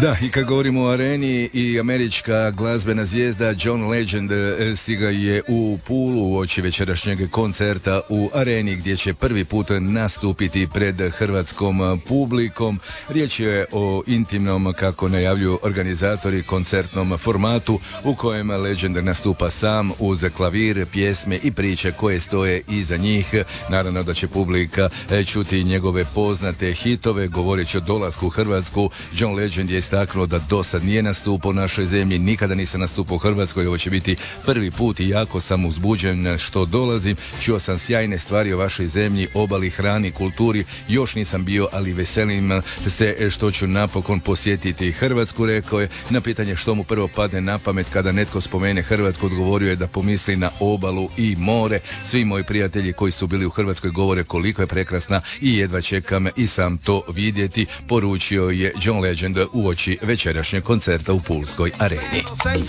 Da, i kad govorimo o areni, i američka glazbena zvijezda John Legend stiga je u Pulu uoči večerašnjeg koncerta u areni gdje će prvi put nastupiti pred hrvatskom publikom. Riječ je o intimnom, kako najavljuju organizatori, koncertnom formatu u kojem Legend nastupa sam uz klavir, pjesme i priče koje stoje iza njih. Naravno da će publika čuti njegove poznate hitove. Govoreći o dolasku u Hrvatsku, John Legend je istaknuo da dosad nije nastupao u našoj zemlji, nikada nisam nastupao u Hrvatskoj, ovo će biti prvi put i jako sam uzbuđen što dolazim. Čuo sam sjajne stvari o vašoj zemlji, obali, hrani, kulturi, još nisam bio, ali veselim se što ću napokon posjetiti Hrvatsku, rekao je. Na pitanje što mu prvo padne na pamet kada netko spomene Hrvatsku, odgovorio je da pomisli na obalu i more. Svi moji prijatelji koji su bili u Hrvatskoj govore koliko je prekrasna i jedva čekam i sam to vidjeti, poručio je John Legend uoči večerašnjeg koncerta u Pulskoj areni.